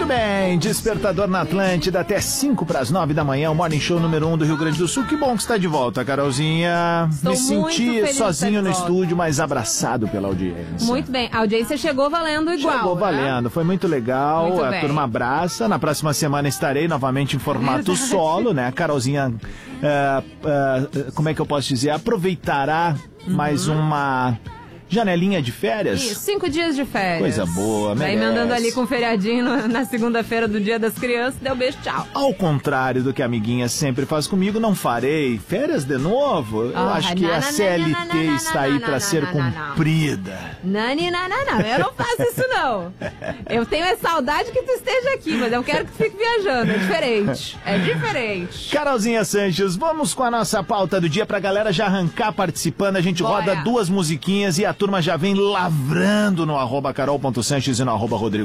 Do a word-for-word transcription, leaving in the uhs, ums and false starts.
Muito bem, Despertador na Atlântida até cinco para as nove da manhã, o Morning Show número um do Rio Grande do Sul. Que bom que está de volta, Carolzinha. Estou Me senti sozinho no volta. estúdio, mas abraçado pela audiência. Muito bem, a audiência chegou valendo igual. Chegou né? valendo, foi muito legal. Muito a bem. turma abraça. Na próxima semana estarei novamente em formato Verdade. solo, né? A Carolzinha, é, é, como é que eu posso dizer? Aproveitará uhum. mais uma janelinha de férias. Isso, cinco dias de férias. Coisa boa, merece. Daí mandando ali com um feriadinho no, na segunda-feira do Dia das Crianças, deu beijo, tchau. Ao contrário do que a amiguinha sempre faz comigo, não farei férias de novo. Eu Oh, acho que não, a não, C L T não, não, não, está não, aí não, para não, ser não, não, cumprida. Não, não, não, não, não, eu não faço isso não. Eu tenho a saudade que tu esteja aqui, mas eu quero que tu fique viajando, é diferente, é diferente. Carolzinha Sanches, vamos com a nossa pauta do dia pra galera já arrancar participando. A gente Bora. roda duas musiquinhas e a turma já vem lavrando no arroba carol ponto sanches e no arroba Rodrigo